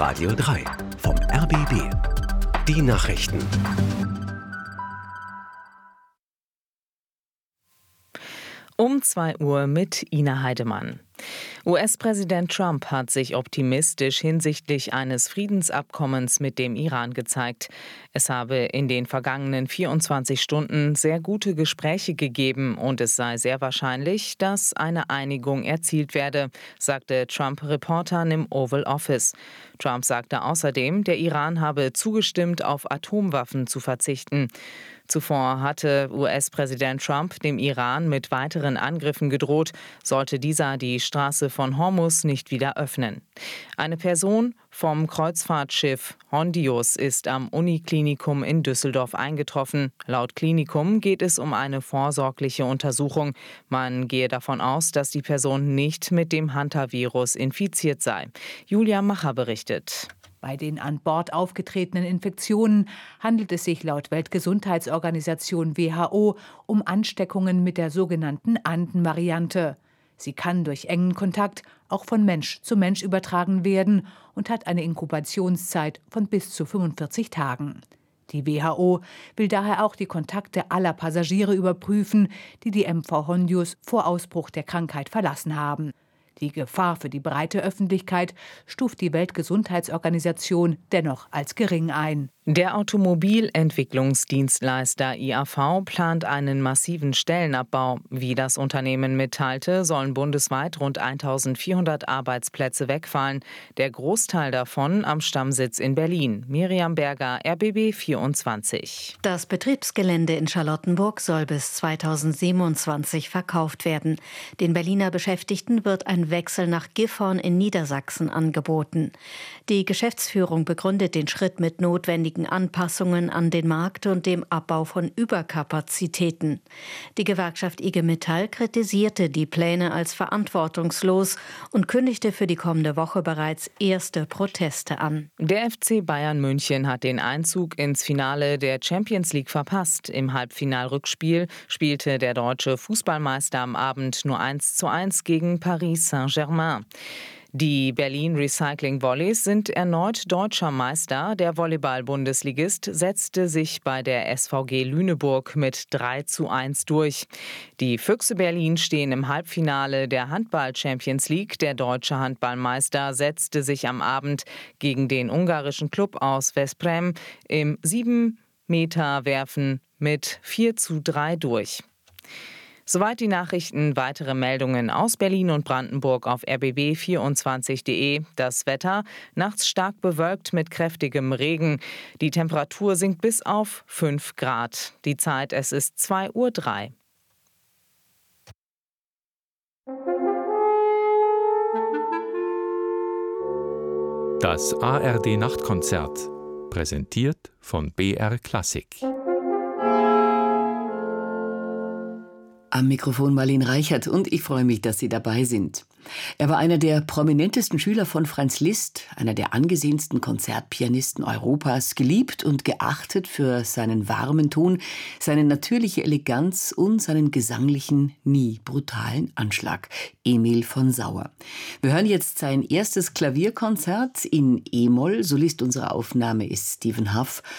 Radio 3 vom RBB. Die Nachrichten. Um 2 Uhr mit Ina Heidemann. US-Präsident Trump hat sich optimistisch hinsichtlich eines Friedensabkommens mit dem Iran gezeigt. Es habe in den vergangenen 24 Stunden sehr gute Gespräche gegeben und es sei sehr wahrscheinlich, dass eine Einigung erzielt werde, sagte Trump Reportern im Oval Office. Trump sagte außerdem, der Iran habe zugestimmt, auf Atomwaffen zu verzichten. Zuvor hatte US-Präsident Trump dem Iran mit weiteren Angriffen gedroht, sollte dieser die Straße von Hormuz nicht wieder öffnen. Eine Person vom Kreuzfahrtschiff Hondius ist am Uniklinikum in Düsseldorf eingetroffen. Laut Klinikum geht es um eine vorsorgliche Untersuchung. Man gehe davon aus, dass die Person nicht mit dem Hantavirus infiziert sei. Julia Macher berichtet. Bei den an Bord aufgetretenen Infektionen handelt es sich laut Weltgesundheitsorganisation WHO um Ansteckungen mit der sogenannten Anden-Variante. Sie kann durch engen Kontakt auch von Mensch zu Mensch übertragen werden und hat eine Inkubationszeit von bis zu 45 Tagen. Die WHO will daher auch die Kontakte aller Passagiere überprüfen, die die MV Hondius vor Ausbruch der Krankheit verlassen haben. Die Gefahr für die breite Öffentlichkeit stuft die Weltgesundheitsorganisation dennoch als gering ein. Der Automobilentwicklungsdienstleister IAV plant einen massiven Stellenabbau. Wie das Unternehmen mitteilte, sollen bundesweit rund 1400 Arbeitsplätze wegfallen. Der Großteil davon am Stammsitz in Berlin. Miriam Berger, RBB 24. Das Betriebsgelände in Charlottenburg soll bis 2027 verkauft werden. Den Berliner Beschäftigten wird ein Wechsel nach Gifhorn in Niedersachsen angeboten. Die Geschäftsführung begründet den Schritt mit notwendigen Anpassungen an den Markt und dem Abbau von Überkapazitäten. Die Gewerkschaft IG Metall kritisierte die Pläne als verantwortungslos und kündigte für die kommende Woche bereits erste Proteste an. Der FC Bayern München hat den Einzug ins Finale der Champions League verpasst. Im Halbfinalrückspiel spielte der deutsche Fußballmeister am Abend nur 1:1 gegen Paris Saint-Germain. Die Berlin Recycling Volleys sind erneut deutscher Meister. Der Volleyball-Bundesligist setzte sich bei der SVG Lüneburg mit 3:1 durch. Die Füchse Berlin stehen im Halbfinale der Handball-Champions League. Der deutsche Handballmeister setzte sich am Abend gegen den ungarischen Klub aus Veszprém im 7-Meter-Werfen mit 4:3 durch. Soweit die Nachrichten. Weitere Meldungen aus Berlin und Brandenburg auf rbb24.de. Das Wetter: nachts stark bewölkt mit kräftigem Regen. Die Temperatur sinkt bis auf 5 Grad. Die Zeit: es ist 2:03 Uhr. Das ARD-Nachtkonzert, präsentiert von BR Klassik. Am Mikrofon Marlene Reichert und ich freue mich, dass Sie dabei sind. Er war einer der prominentesten Schüler von Franz Liszt, einer der angesehensten Konzertpianisten Europas, geliebt und geachtet für seinen warmen Ton, seine natürliche Eleganz und seinen gesanglichen, nie brutalen Anschlag. Emil von Sauer. Wir hören jetzt sein erstes Klavierkonzert in E-Moll. Solist unserer Aufnahme ist Stephen Hough